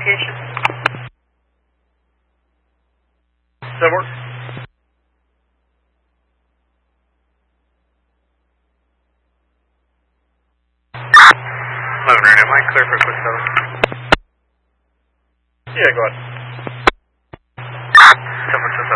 location? Does that work? Am I clear for a quick 7? Yeah, go ahead. 7